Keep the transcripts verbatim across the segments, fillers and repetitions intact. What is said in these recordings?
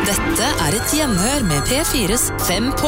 Dette er et gjenhør med P fires Fem på.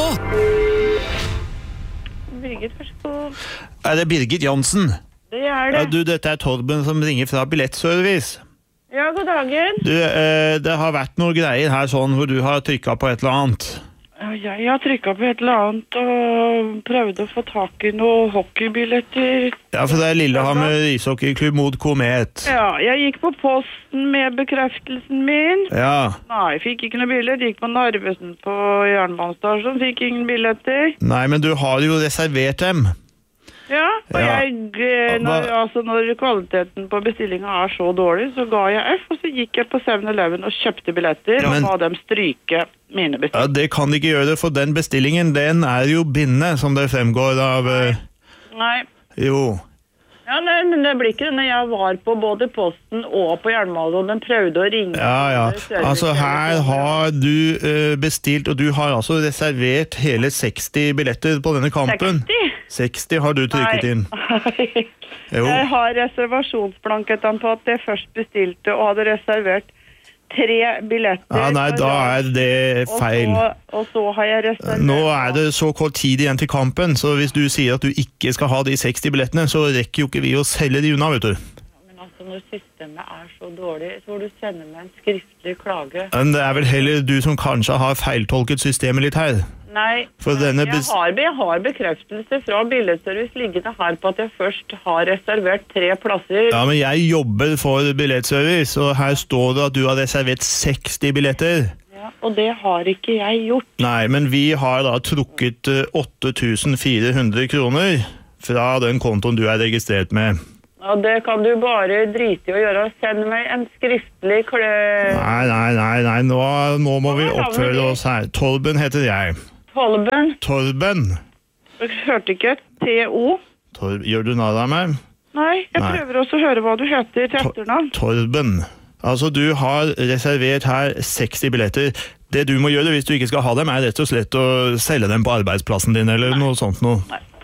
Birgit, vær så god. Er det Birgit Jansen? Det er det. Ja, du, dette er Torben som ringer fra Billettservice. Ja, god dagen. Du, eh, det har vært noen greier her sånn hvor du har trykket på et eller annet. Ja, jeg har trykket på et eller annet og prøvde å få tak i noen hockeybilletter. Ja, for det er Lillehammer ishockeyklubb mot Komet. Ja, jeg gikk på posten med bekreftelsen min. Ja. Nei, jeg fikk ikke noe billett. Gikk på Narvesen på jernbanestasjonen, fikk ingen billetter. Nei, men du har jo reservert dem. Ja, og Ja. jeg, når, altså når kvaliteten på bestillingen er så dårlig, så ga jeg F, og så gikk jeg på seven eleven og kjøpte billetter, Men- og ba dem stryke mine Ja, bestillinger. det kan de ikke gjøre, for den bestillingen, den er jo bindende, som det fremgår av... eh, Nei. jo. Ja, nei, men det blir ikke det når jeg var på både posten og på jernbanen, og den prøvde å ringe. Ja, ja. Altså, her har du eh, bestilt, og du har altså reservert hele seksti billetter på denne kampen. seksti? seksti har du trykket inn. Nei. Jo. Jeg har reservasjonsblanketten på at jeg først bestilte og hadde reservert tre billetter. Ja, nei, da er det feil. Og så, og så har jeg reservert... Nå er det så kort tid igjen til kampen, så hvis du sier at du ikke skal ha de seksti billettene, så rekker jo ikke vi å selge de unna, vet du. Men altså, når systemet er så dårlig, så får du sende meg en skriftlig klage. Men det er vel heller du som kanskje har feiltolket systemet litt her. Nei, For denne jeg, bes- har, jeg har bekreftelse fra Billettservice liggende her på at jeg først har reservert tre plasser. Ja, men jeg jobber for Billettservice, og her står det at du har reservert seksti billetter. Ja, og det har ikke jeg gjort. Nei, men vi har da trukket eh, åtte tusen fire hundre kroner fra den kontoen du er registrert med. Ja, det kan du bare drite i å gjøre. Send meg en skriftlig klø... Nei, nei, nei, nei, nå, nå må vi Hva er navnet oppføre ditt? oss her. Torben heter jeg. Holben. Torben. Jeg hørte ikke. T O. Tor Gjør du narr av meg? Nei, jeg Nei. prøver også å høre hva du heter til etternavn. Torben. Altså, du har reservert her seksti billetter. Det du må gjøre hvis du ikke skal ha dem, er rett og slett å selge dem på arbeidsplassen din, eller noe sånt noe.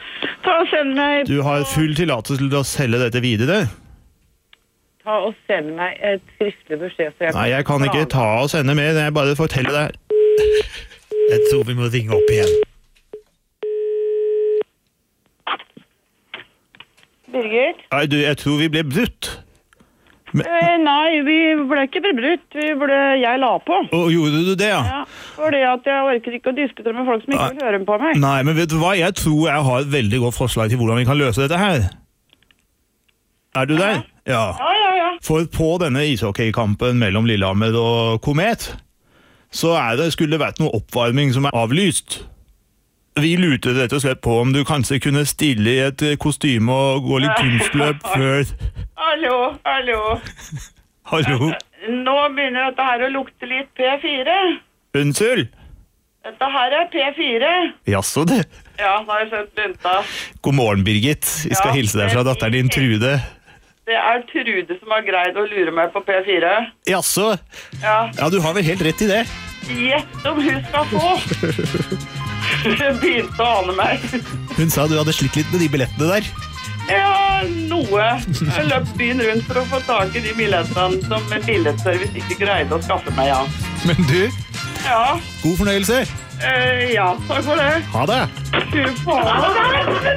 Ta og send meg... Du har full tillatelse til å selge dette videre. Ta og send meg et skriftlig beskjed. Så jeg Nei, jeg kan ikke ta og sende mer, jeg bare forteller deg. Jeg tror vi må ringe opp igjen. Birgit? Nei, du, jeg tror vi ble brutt. Eh, nei, vi ble ikke brutt. Vi ble... Jeg la på. Og gjorde du det, ja? Ja, fordi at jeg orker ikke å diskutere med folk som ikke vil høre på meg. Nei, men vet du hva? Jeg tror jeg har et veldig godt forslag til hvordan vi kan løse dette her. Er du der? Ja. Ja, ja, ja. For på denne ishockeykampen mellom Lillehammer og Komet, så er det, skulle det vært noe oppvarming som er avlyst. Vi lurte rett og slett på om du kanskje kunne stille i et kostyme og gå litt kunstløp før... Hallo, hallo. Hallo? Nå begynner dette her å lukte litt P fire. Unnskyld? Dette her er P fire. Jaså det. Ja, nå har jeg skjønt lunta. God morgen, Birgit. Vi skal Ja, hilse deg fra det er datteren din, fint. Trude. Det er Trude som har greid å lure meg på P fire. Jaså? Ja, Ja, du har vel helt rett i det. gjett om hun skal få. Hun begynte å ane meg. Hun sa du hadde slitt litt med de billettene der. Ja, noe. Jeg løp byen rundt for å få tak i de billettene som Billettservice ikke greide å skaffe meg av. Men du, Ja, god fornøyelse. eh, ja, takk for det. Ha det. Fy faen.